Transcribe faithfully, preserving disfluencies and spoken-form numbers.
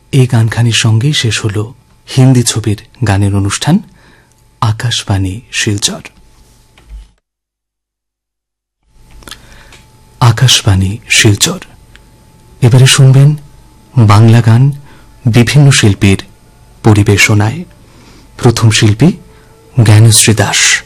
এই গানখানির সঙ্গেই শেষ হল হিন্দি ছবির গানের অনুষ্ঠান আকাশবাণী শিলচর। আকাশবাণী শিলচর। এবারে শুনবেন বাংলা গান বিভিন্ন শিল্পীর পরিবেশনায়। প্রথম শিল্পী জ্ঞানশ্রী দাস।